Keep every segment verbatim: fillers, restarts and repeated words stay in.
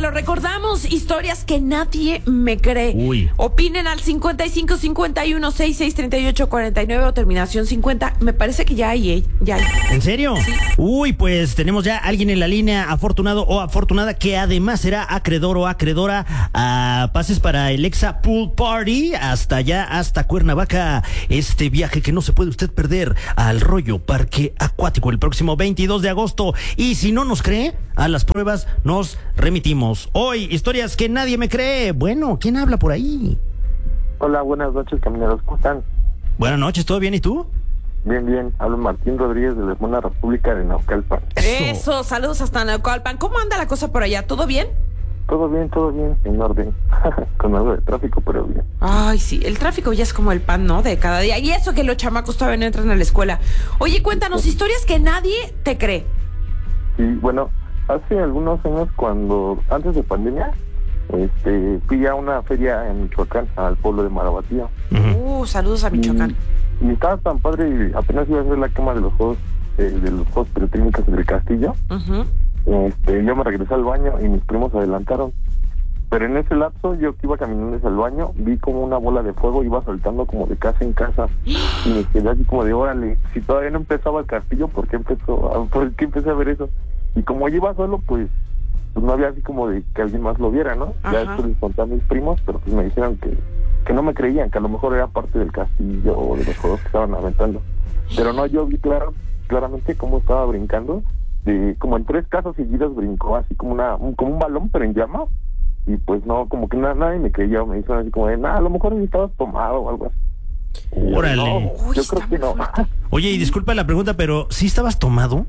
lo recordamos, historias que nadie me cree. Uy. Opinen al cincuenta y cinco cincuenta y uno sesenta y seis treinta y ocho cuarenta y nueve o terminación cincuenta. Me parece que ya hay, ¿eh? Ya hay. ¿En serio? Sí. Uy, pues tenemos ya alguien en la línea, afortunado o afortunada, que además será acreedor o acreedora a pases para el Exa Pool Party hasta allá, hasta Cuernavaca. Este viaje que no se puede usted perder al Rollo Parque Acuático el próximo veintidós de agosto. Y si no nos cree, a las pruebas nos remitimos. Hoy, historias que nadie me cree. Bueno, ¿quién habla por ahí? Hola, buenas noches, camineros. ¿Cómo están? Buenas noches, ¿todo bien? ¿Y tú? Bien, bien. Hablo Martín Rodríguez de la Hermana República de Naucalpan. Eso, saludos hasta Naucalpan. ¿Cómo anda la cosa por allá? ¿Todo bien? Todo bien, todo bien, en orden. Con algo de tráfico, pero bien. Ay, sí, el tráfico ya es como el pan, ¿no? De cada día. Y eso que los chamacos todavía no entran a la escuela. Oye, cuéntanos, historias que nadie te cree. Sí, bueno, hace algunos años, cuando, antes de pandemia, este, fui a una feria en Michoacán, al pueblo de Marabatío. Uh, saludos a Michoacán. Y, y estaba tan padre, apenas iba a hacer la quema de los juegos, eh, de los juegos pirotécnicos del castillo. Uh-huh. Este, yo me regresé al baño y mis primos se adelantaron. Pero en ese lapso, yo que iba caminando hacia el baño, vi como una bola de fuego iba saltando como de casa en casa. Y me quedé así como de, órale, si todavía no empezaba el castillo, ¿por qué empezó? a- ¿Por qué empecé a ver eso? Y como yo iba solo, pues, pues no había así como de que alguien más lo viera, ¿no? Ajá. Ya después les conté a mis primos, pero pues me dijeron que, que no me creían, que a lo mejor era parte del castillo o de los juegos que estaban aventando. Pero no, yo vi claro, claramente cómo estaba brincando. De, como en tres casas seguidas brincó, así como una un, como un balón, pero en llamas. Y pues no, como que na, nadie me creía, me dijeron así como de, nada, a lo mejor estabas tomado o algo así. Y yo, Órale. no, Uy, yo está creo que muy no. fuerte. Oye, y disculpa la pregunta, pero ¿sí estabas tomado?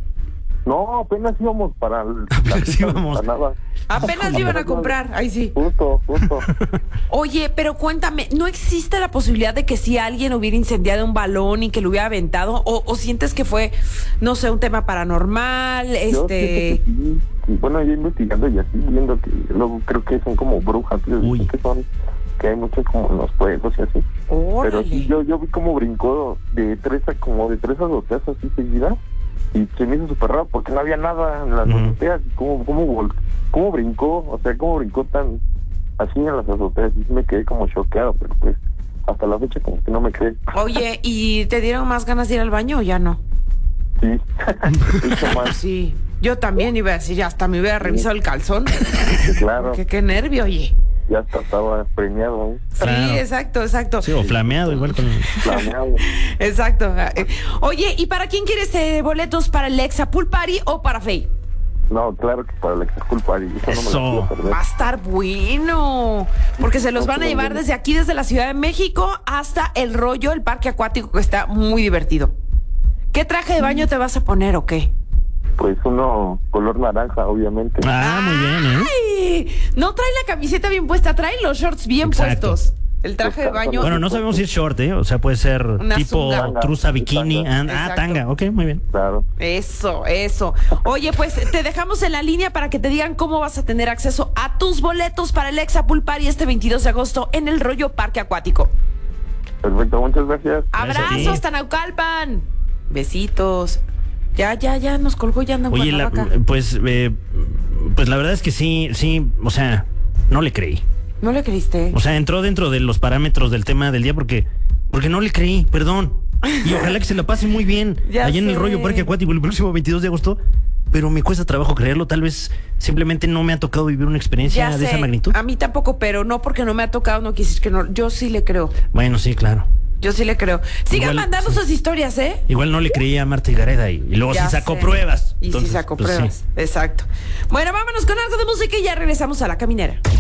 No, apenas íbamos para el, Apenas íbamos. nada. Apenas iban a comprar, ahí sí. Justo, justo. Oye, pero cuéntame, ¿no existe la posibilidad de que si alguien hubiera incendiado un balón y que lo hubiera aventado? ¿O, o sientes que fue, no sé, un tema paranormal? Yo Este... siento que sí. Y bueno, yo investigando y así, viendo que luego creo que son como brujas, que Uy. que son, que hay muchos como en los juegos y así. Pero Órale. sí, yo, yo vi como brincó de tres a como de tres azoteas así seguidas. Y se me hizo súper raro porque no había nada en las Ujú. azoteas. ¿Cómo, cómo, vol- ¿Cómo brincó? O sea, ¿cómo brincó tan así en las azoteas? Y sí me quedé como choqueado, pero pues hasta la fecha como que no me creen. Oye, ¿y te dieron más ganas de ir al baño o ya no? Sí. Mucho más. Sí, yo también iba a decir, ya hasta me hubiera revisado el calzón. Sí, claro. Qué, qué nervio, oye. Ya hasta estaba premiado, ¿eh? Claro. Sí, exacto, exacto. Sí, o flameado igual con... Planeado. Exacto. Eh, Oye, ¿y para quién quieres eh, boletos? ¿Para el Exa Pool Party o para Faye? No, claro que para el exculpar y eso, Eso. no me lo quiero perder. Va a estar bueno, porque se los van a llevar desde aquí, desde la Ciudad de México, hasta El Rollo, el parque acuático, que está muy divertido. ¿Qué traje de baño te vas a poner o qué? Pues uno color naranja, obviamente. Ah, muy bien, ¿eh? ¡Ay! No trae la camiseta bien puesta, trae los shorts bien Exacto. puestos. El traje de baño. Bueno, no sabemos si es short, ¿eh? O sea, puede ser Una tipo zunga. truza bikini. Tanga. Ah, ah, Exacto. tanga. Ok, muy bien. Claro. Eso, eso. Oye, pues te dejamos en la línea para que te digan cómo vas a tener acceso a tus boletos para el Exa Pool Party este veintidós de agosto en el Rollo Parque Acuático. Perfecto, muchas gracias. Gracias a ti. Abrazo hasta Naucalpan. Besitos. Ya, ya, ya nos colgó, ya anda en Oye, la- Cuernavaca. pues, eh, pues la verdad es que sí, sí, o sea, no le creí. ¿No le creíste? O sea, entró dentro de los parámetros del tema del día porque, porque no le creí, perdón. Y ojalá que se la pase muy bien Ya allá en el sé. Rollo Parque Acuático el próximo veintidós de agosto. Pero me cuesta trabajo creerlo, tal vez simplemente no me ha tocado vivir una experiencia Ya de sé. esa magnitud. A mí tampoco, pero no porque no me ha tocado, no quiere decir que no. Yo sí le creo. Bueno, sí, claro. Yo sí le creo. Sigan Igual, mandando sí. sus historias, ¿eh? Igual no le creía a Marta Higareda y, y luego Ya sí sacó sé. pruebas. Y Entonces, sí sacó pues, sí. pruebas. Exacto. Bueno, vámonos con algo de música y ya regresamos a La Caminera.